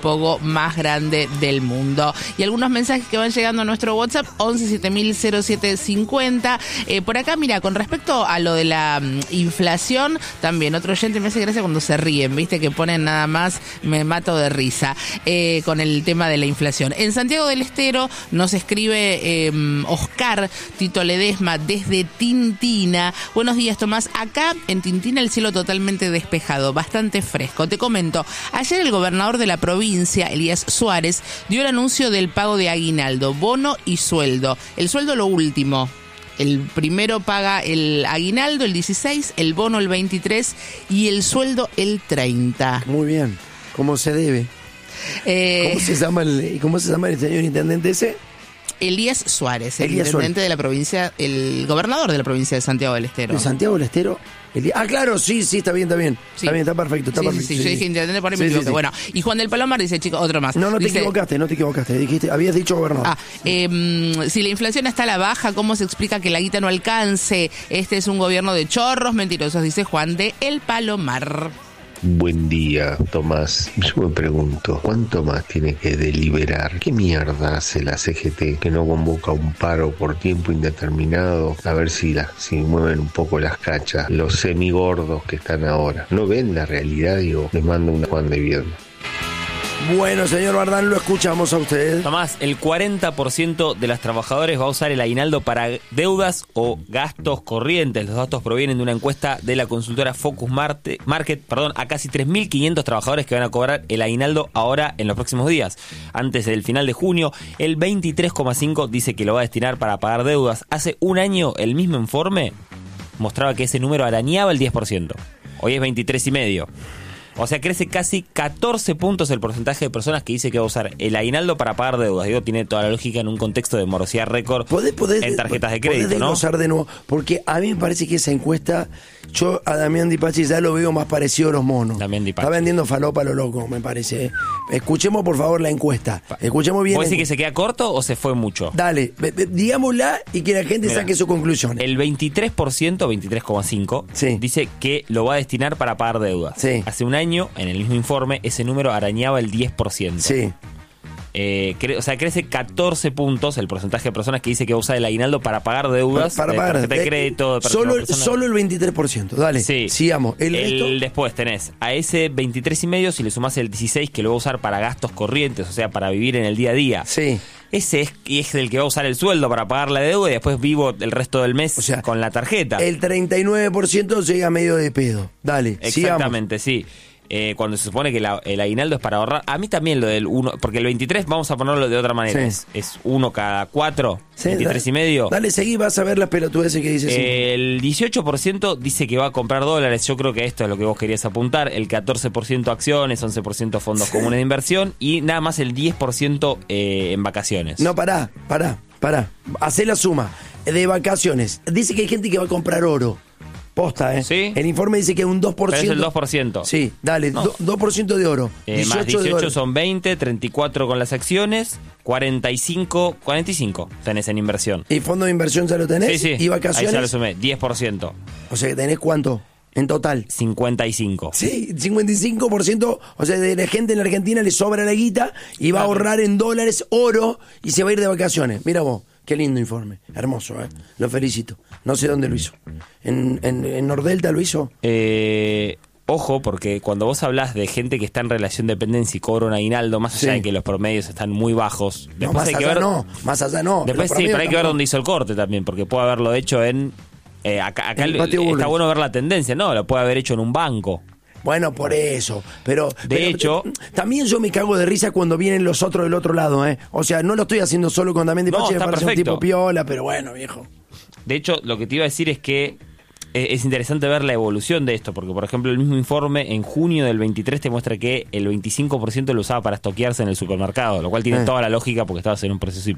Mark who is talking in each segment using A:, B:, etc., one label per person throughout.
A: pogo más grande del mundo. Y algunos mensajes que van llegando a nuestro WhatsApp, 11700750. Por acá, mira, con respecto a lo de la inflación, también otro oyente me hace gracia cuando se ríen, viste, que ponen nada más, me mato de risa, con el tema de la inflación. En Santiago del Estero nos escribe Oscar Tito Ledesma desde Tintina. Buenos días, Tomás. Acá en Tintina el cielo totalmente despejado, bastante fresco. Te comento, ayer el gobernador de la provincia, Elías Suárez, dio el anuncio del pago de aguinaldo, bono y sueldo. El sueldo lo último. El primero paga el aguinaldo el 16, el bono el 23 y el sueldo el 30.
B: Muy bien, como se debe. ¿Cómo se llama el señor intendente ese?
A: Elías Suárez, el intendente de la provincia, el gobernador de la provincia de Santiago del Estero.
B: ¿De Santiago del Estero? Claro, sí, está bien.
A: Sí.
B: Está perfecto.
A: Sí, yo dije intendente por ahí me equivoqué. Sí. Bueno, y Juan del Palomar dice, chicos, otro más.
B: No te equivocaste. Habías dicho gobernador.
A: Si la inflación está a la baja, ¿cómo se explica que la guita no alcance? Este es un gobierno de chorros mentirosos, dice Juan de El Palomar.
C: Buen día, Tomás. Yo me pregunto, ¿cuánto más tiene que deliberar? ¿Qué mierda hace la CGT que no convoca un paro por tiempo indeterminado? A ver si mueven un poco las cachas, los semigordos que están ahora. ¿No ven la realidad? Les mando un Juan de Viernes.
B: Bueno, señor Bardán, lo escuchamos a usted.
D: Tomás, el 40% de los trabajadores va a usar el aguinaldo para deudas o gastos corrientes. Los datos provienen de una encuesta de la consultora Focus Market, a casi 3.500 trabajadores que van a cobrar el aguinaldo ahora en los próximos días. Antes del final de junio, el 23,5% dice que lo va a destinar para pagar deudas. Hace un año, el mismo informe mostraba que ese número arañaba el 10%. Hoy es 23,5%. O sea, crece casi 14 puntos el porcentaje de personas que dice que va a usar el aguinaldo para pagar deudas. Tiene toda la lógica en un contexto de morosidad récord en tarjetas de crédito, ¿no?
B: Podés de nuevo, porque a mí me parece que esa encuesta, yo a Damián Di Pachi ya lo veo más parecido a los monos.
D: Damián Di Pachi.
B: Está vendiendo falopa a lo loco, me parece. Escuchemos, por favor, la encuesta. Escuchemos bien.
D: ¿Vos decís que se queda corto o se fue mucho?
B: Dale, digámosla y que la gente saque su conclusión.
D: El 23%, 23,5%, dice que lo va a destinar para pagar deudas.
B: Sí.
D: Hace un año, en el mismo informe, ese número arañaba el 10%.
B: Sí.
D: O sea, crece 14 puntos el porcentaje de personas que dice que va a usar el aguinaldo para pagar deudas,
B: para pagar
D: tarjeta de crédito, de
B: solo el 23%. Dale,
D: sí.
B: Sigamos.
D: Después tenés a ese 23,5%, si le sumás el 16% que lo va a usar para gastos corrientes, o sea, para vivir en el día a día.
B: Sí.
D: Ese es el que va a usar el sueldo para pagar la deuda y después vivo el resto del mes con la tarjeta.
B: El 39% llega medio de pedo. Dale,
D: exactamente,
B: sigamos.
D: Sí. Cuando se supone que el aguinaldo es para ahorrar. A mí también lo del 1, porque el 23, vamos a ponerlo de otra manera, es 1 cada 4, 23,5.
B: Dale, seguí, vas a ver las pelotudeces que dices.
D: El 18% dice que va a comprar dólares. Yo creo que esto es lo que vos querías apuntar. El 14% acciones, 11% fondos comunes de inversión y nada más el 10% en vacaciones.
B: No, pará. Hacé la suma de vacaciones. Dice que hay gente que va a comprar oro. Posta, ¿eh?
D: ¿Sí?
B: El informe dice que un 2%.
D: Pero es el 2%.
B: Sí, dale, no. 2% de oro.
D: Más 18 son 20, 34 con las acciones, 45 tenés en inversión.
B: ¿Y fondo de inversión ya lo tenés?
D: Sí.
B: ¿Y vacaciones?
D: Ahí ya lo sumé, 10%.
B: O sea que tenés ¿cuánto? En total.
D: 55.
B: Sí, 55%, o sea, de la gente en la Argentina le sobra la guita y va a ahorrar en dólares, oro, y se va a ir de vacaciones. Mira vos, qué lindo informe, hermoso, lo felicito. No sé dónde lo hizo. ¿En Nordelta lo hizo?
D: Ojo, porque cuando vos hablás de gente que está en relación de dependencia y cobra un aguinaldo, más allá de que los promedios están muy bajos.
B: Más allá no.
D: Después sí, pero hay que ver dónde hizo el corte también, porque puede haberlo hecho en... acá está bueno ver la tendencia, ¿no? Lo puede haber hecho en un banco.
B: Bueno, por eso. Pero
D: hecho,
B: también yo me cago de risa cuando vienen los otros del otro lado, ¿eh? O sea, no lo estoy haciendo solo con Damián Di Pachi, me parece un tipo piola, pero bueno, viejo.
D: De hecho, lo que te iba a decir es que es interesante ver la evolución de esto, porque por ejemplo el mismo informe en junio del 23 te muestra que el 25% lo usaba para estoquearse en el supermercado, lo cual tiene toda la lógica porque estabas en un proceso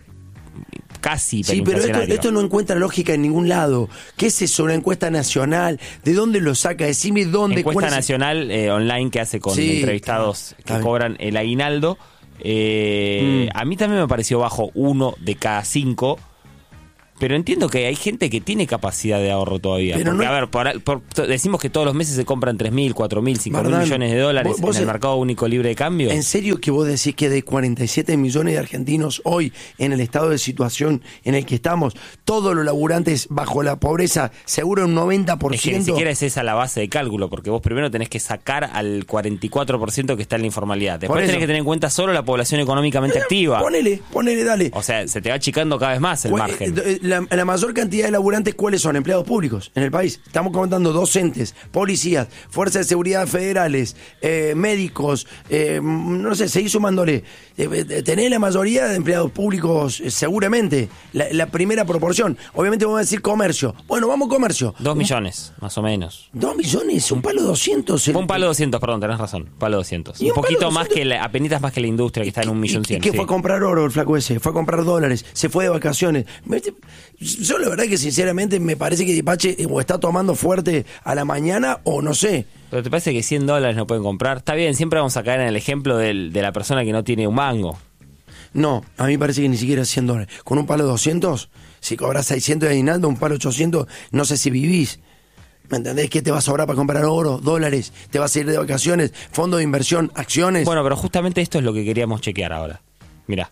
D: casi hiperinflacionario.
B: Sí, pero esto no encuentra lógica en ningún lado. ¿Qué es eso? ¿Una encuesta nacional? ¿De dónde lo saca? Decime dónde.
D: Encuesta nacional online que hace con entrevistados que cobran el aguinaldo. A mí también me pareció bajo 1 de cada 5. Pero entiendo que hay gente que tiene capacidad de ahorro todavía.
B: Pero
D: porque,
B: no-
D: a ver, decimos que todos los meses se compran 3.000, 4.000, 5.000
B: Bardán,
D: millones de dólares
B: vos
D: en el mercado único libre de cambio.
B: ¿En serio que vos decís que de 47 millones de argentinos hoy, en el estado de situación en el que estamos, todos los laburantes bajo la pobreza, seguro un 90%?
D: Es que ni siquiera es esa la base de cálculo, porque vos primero tenés que sacar al 44% que está en la informalidad. Después tenés que tener en cuenta solo la población económicamente activa.
B: Ponele, dale.
D: O sea, se te va achicando cada vez más el margen.
B: La mayor cantidad de laburantes, ¿cuáles son? Empleados públicos en el país. Estamos contando docentes, policías, fuerzas de seguridad federales, médicos, no sé, seguí sumándole. Tenés la mayoría de empleados públicos, seguramente. La primera proporción. Obviamente vamos a decir comercio. Bueno, vamos comercio.
D: 2 millones, más o menos.
B: 2 millones, un palo 200.
D: Un palo 200, perdón, tenés razón. Palo 200.
B: Y
D: Un
B: un
D: poquito
B: palo
D: más
B: 200.
D: que apenitas más que la industria, que está en 1.100.000.
B: ¿Qué fue a comprar oro el flaco ese? Fue a comprar dólares, se fue de vacaciones. Yo la verdad que sinceramente me parece que Dipache o está tomando fuerte a la mañana o no sé.
D: ¿Pero te parece que $100 no pueden comprar? Está bien, siempre vamos a caer en el ejemplo de la persona que no tiene un mango.
B: No, a mí me parece que ni siquiera $100. Con un palo 200, si cobras 600 de aguinaldo, un palo 800, no sé si vivís. ¿Me entendés? ¿Qué te va a sobrar para comprar oro, dólares? ¿Te vas a ir de vacaciones? ¿Fondo de inversión? ¿Acciones?
D: Bueno, pero justamente esto es lo que queríamos chequear ahora. Mirá.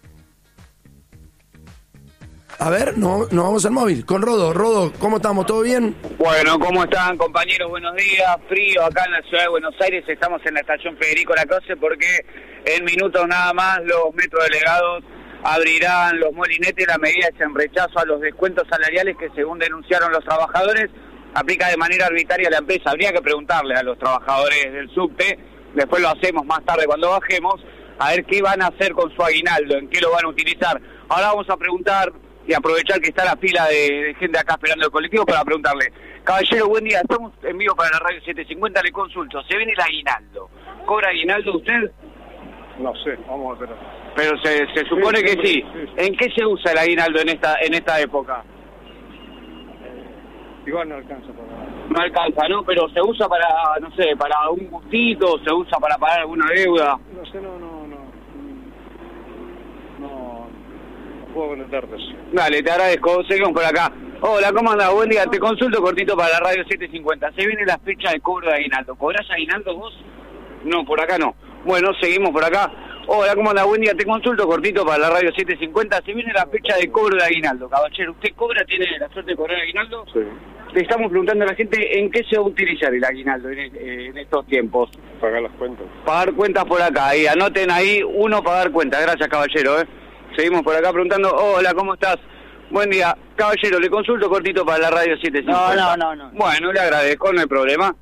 B: A ver, nos vamos al móvil. Con Rodo. Rodo, ¿cómo estamos? ¿Todo bien?
E: Bueno, ¿cómo están, compañeros? Buenos días. Frío acá en la ciudad de Buenos Aires. Estamos en la estación Federico Lacroze porque en minutos nada más los metrodelegados abrirán los molinetes. La medida es en rechazo a los descuentos salariales que, según denunciaron los trabajadores, aplica de manera arbitraria la empresa. Habría que preguntarle a los trabajadores del subte, después lo hacemos más tarde cuando bajemos, a ver qué van a hacer con su aguinaldo, en qué lo van a utilizar. Ahora vamos a preguntar y aprovechar que está la fila de gente acá esperando el colectivo para preguntarle. Caballero, buen día, estamos en vivo para la radio 750, le consulto, ¿se viene el aguinaldo? ¿Cobra aguinaldo usted?
F: No sé, vamos a ver.
E: Pero se supone que sí. ¿En qué se usa el aguinaldo en esta época?
F: Igual no alcanza para...
E: No alcanza, ¿no? Pero se usa para, no sé, para un gustito, se usa para pagar alguna deuda.
F: No sé, no puedo contestarte.
E: Dale, te agradezco, seguimos por acá. Hola, ¿cómo andás? Buen día, te consulto cortito para la radio 750. Se viene la fecha de cobro de aguinaldo. ¿Cobrás aguinaldo vos? No, por acá no. Bueno, seguimos por acá. Hola, ¿cómo andás? Buen día, te consulto cortito para la radio 750. Se viene la fecha de cobro de aguinaldo. Caballero, ¿usted cobra, tiene la suerte de cobrar aguinaldo?
F: Sí.
E: Le estamos preguntando a la gente en qué se va a utilizar el aguinaldo en estos tiempos.
F: Pagar las cuentas.
E: Pagar cuentas por acá, ahí, anoten ahí, pagar cuentas. Gracias, caballero, Seguimos por acá preguntando, hola, ¿cómo estás? Buen día, caballero, le consulto cortito para la radio 750.
G: No.
E: Bueno, le agradezco, no hay problema.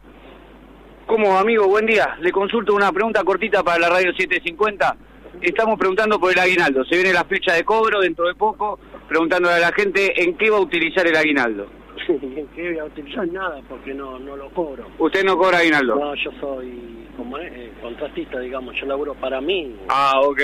E: ¿Cómo, amigo? Buen día, le consulto una pregunta cortita para la radio 750. Estamos preguntando por el aguinaldo, se viene la fecha de cobro dentro de poco, preguntándole a la gente en qué va a utilizar el aguinaldo.
G: ¿En qué voy a utilizar? Nada, porque no lo cobro.
E: ¿Usted no cobra aguinaldo?
G: No, yo soy contratista, digamos, yo laburo para mí.
E: Ah, ok.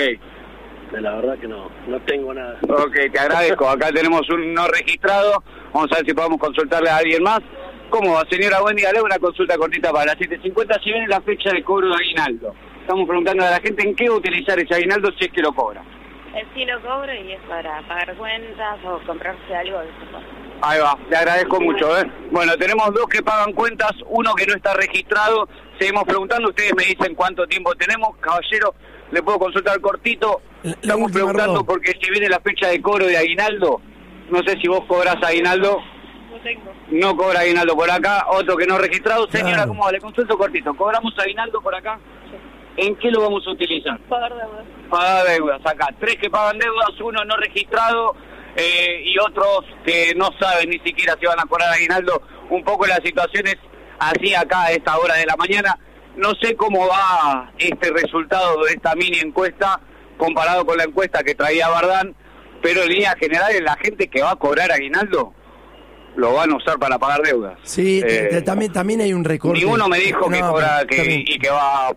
G: La verdad que no tengo nada.
E: Ok, te agradezco. Acá tenemos un no registrado. Vamos a ver si podemos consultarle a alguien más. ¿Cómo va, señora? Buen día. Le hago una consulta cortita para las 7:50. Si viene la fecha de cobro de aguinaldo. Estamos preguntando a la gente en qué va a utilizar ese aguinaldo si es que lo cobra.
H: Sí lo cobro y es para pagar cuentas o comprarse algo de eso.
E: Ahí va, le agradezco mucho. Bueno, tenemos dos que pagan cuentas, uno que no está registrado. Seguimos preguntando, ustedes me dicen cuánto tiempo tenemos. Caballero, le puedo consultar cortito. Estamos
B: última,
E: preguntando
B: Rodo.
E: porque si viene la fecha de cobro de aguinaldo. No sé si vos cobrás aguinaldo.
H: No tengo.
E: No cobra aguinaldo por acá. Otro que no registrado. Señora,
B: Claro.
E: ¿cómo va? Le consulto cortito. ¿Cobramos aguinaldo por acá? ¿En qué lo vamos a utilizar?
H: Pagar deudas.
E: Pagar deudas acá. 3 que pagan deudas, uno no registrado y otros que no saben ni siquiera si van a cobrar aguinaldo. Un poco la situación es así acá a esta hora de la mañana. No sé cómo va este resultado de esta mini encuesta comparado con la encuesta que traía Bardán, pero en líneas generales la gente que va a cobrar aguinaldo lo van a usar para pagar deudas.
B: Sí, también hay un recorte.
E: Ni uno me dijo que
B: No,
E: cobra
B: está bien.
E: y que va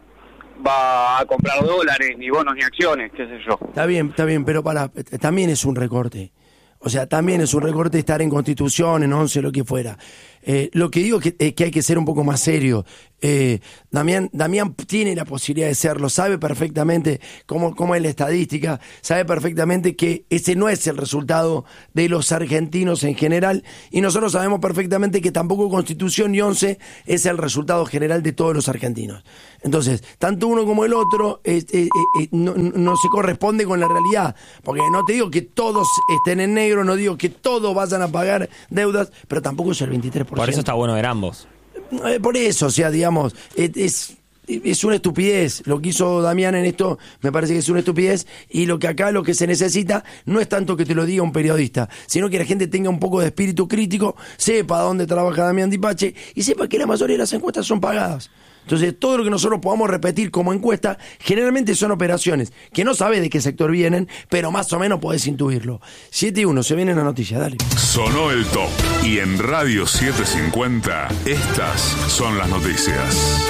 E: a comprar dólares, ni bonos, ni acciones, qué sé yo.
B: Está bien, pero también es un recorte. O sea, también es un recorte estar en Constitución, en 11, lo que fuera. Lo que digo es que hay que ser un poco más serio. Damián tiene la posibilidad de serlo, sabe perfectamente cómo es la estadística, sabe perfectamente que ese no es el resultado de los argentinos en general, y nosotros sabemos perfectamente que tampoco Constitución y 11 es el resultado general de todos los argentinos. Entonces, tanto uno como el otro no se corresponde con la realidad, porque no te digo que todos estén en negro, no digo que todos vayan a pagar deudas, pero tampoco es el 23%.
D: Por eso está bueno ver ambos.
B: Por eso, o sea, digamos, es una estupidez. Lo que hizo Damián en esto me parece que es una estupidez, y lo que se necesita no es tanto que te lo diga un periodista, sino que la gente tenga un poco de espíritu crítico, sepa dónde trabaja Damián Dipache y sepa que la mayoría de las encuestas son pagadas. Entonces, todo lo que nosotros podamos repetir como encuesta, generalmente son operaciones que no sabes de qué sector vienen, pero más o menos podés intuirlo. 7-1, se viene la noticia, dale.
I: Sonó el top. Y en Radio 750, estas son las noticias.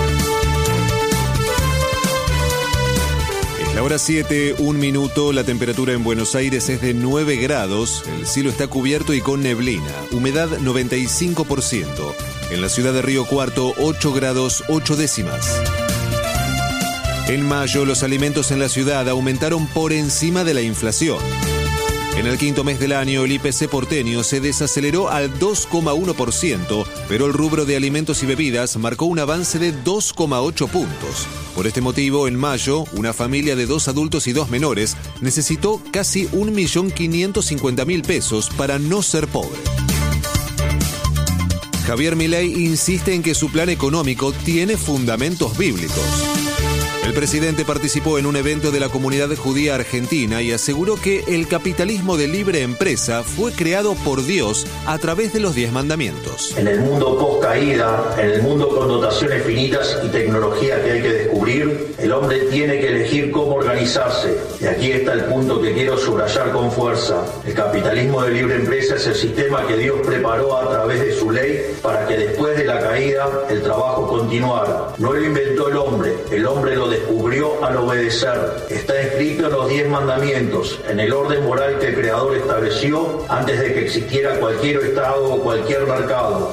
J: La hora 7, 1 minuto, la temperatura en Buenos Aires es de 9 grados, el cielo está cubierto y con neblina, humedad 95%. En la ciudad de Río Cuarto, 8 grados 8 décimas. En mayo, los alimentos en la ciudad aumentaron por encima de la inflación. En el quinto mes del año, el IPC porteño se desaceleró al 2,1%, pero el rubro de alimentos y bebidas marcó un avance de 2,8 puntos. Por este motivo, en mayo, una familia de 2 adultos y 2 menores necesitó casi 1.550.000 pesos para no ser pobre. Javier Milei insiste en que su plan económico tiene fundamentos bíblicos. El presidente participó en un evento de la comunidad judía argentina y aseguró que el capitalismo de libre empresa fue creado por Dios a través de los 10 mandamientos.
K: En el mundo post-caída, en el mundo con dotaciones finitas y tecnología que hay que descubrir, el hombre tiene que elegir cómo organizarse. Y aquí está el punto que quiero subrayar con fuerza. El capitalismo de libre empresa es el sistema que Dios preparó a través de su ley para que después de la caída el trabajo continuara. No lo inventó el hombre lo descubrió al obedecer. Está escrito en los 10 mandamientos, en el orden moral que el Creador estableció antes de que existiera cualquier Estado o cualquier mercado.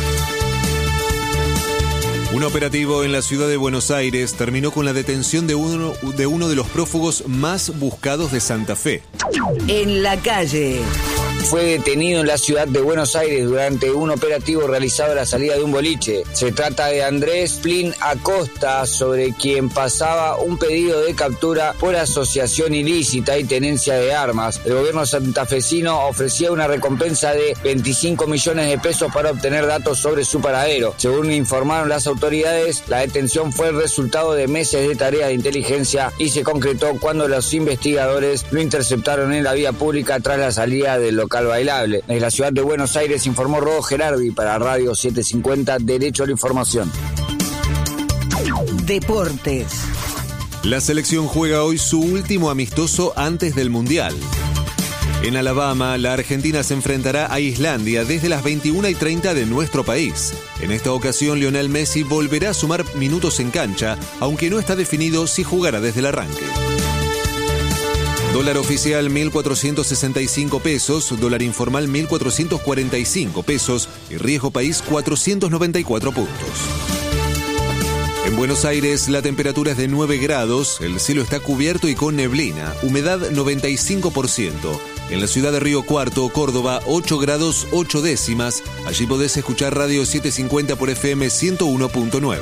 J: Un operativo en la ciudad de Buenos Aires terminó con la detención de uno de los prófugos más buscados de Santa Fe.
L: En la calle. Fue detenido en la ciudad de Buenos Aires durante un operativo realizado a la salida de un boliche. Se trata de Andrés Plin Acosta, sobre quien pasaba un pedido de captura por asociación ilícita y tenencia de armas. El gobierno santafesino ofrecía una recompensa de 25 millones de pesos para obtener datos sobre su paradero. Según informaron las autoridades, la detención fue el resultado de meses de tarea de inteligencia y se concretó cuando los investigadores lo interceptaron en la vía pública tras la salida del local bailable. Desde la ciudad de Buenos Aires informó Rodo Gerardi para Radio 750, Derecho a la Información.
M: Deportes.
J: La selección juega hoy su último amistoso antes del Mundial. En Alabama, la Argentina se enfrentará a Islandia desde las 21:30 de nuestro país. En esta ocasión, Lionel Messi volverá a sumar minutos en cancha, aunque no está definido si jugará desde el arranque. Dólar oficial 1.465 pesos, dólar informal 1.445 pesos y riesgo país 494 puntos. En Buenos Aires la temperatura es de 9 grados, el cielo está cubierto y con neblina, humedad 95%. En la ciudad de Río Cuarto, Córdoba, 8 grados 8 décimas. Allí podés escuchar Radio 750 por FM 101.9.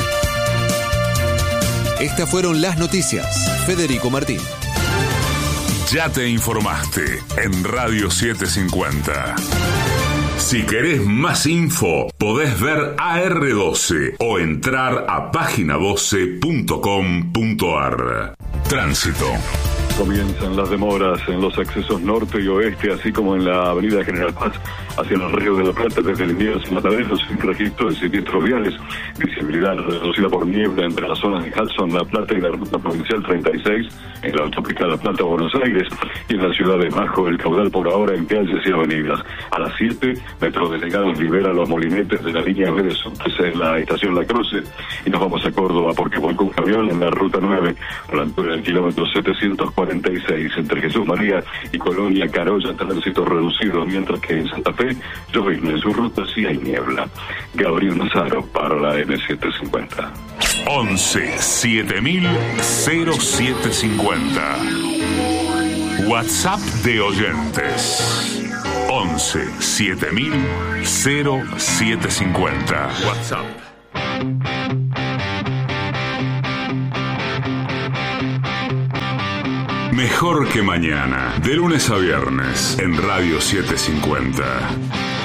J: Estas fueron las noticias. Federico Martín.
I: Ya te informaste en Radio 750. Si querés más info, podés ver AR12 o entrar a página12.com.ar. Tránsito.
F: Comienzan las demoras en los accesos norte y oeste, así como en la avenida General Paz hacia el Río de la Plata, desde Liniers y Mataderos, sin registro de siniestros viales. Visibilidad reducida por niebla entre las zonas de Hudson, La Plata y la ruta provincial 36, en la autopista La Plata, Buenos Aires, y en la ciudad de Bajo el caudal por ahora en calles y avenidas. A las 7, Metro Delegados libera los molinetes de la línea B de Subte en la estación La Cruce, y nos vamos a Córdoba porque volcó un camión en la ruta 9, a la altura del kilómetro 740 46. Entre Jesús María y Colonia Carolla, tránsito reducido, mientras que en Santa Fe llovizna en sus rutas y hay niebla. Gabriel Nazaro para la N750.
I: 11 7000 0750. WhatsApp de oyentes. 11 7000 0750. WhatsApp. Mejor que mañana, de lunes a viernes, en Radio 750.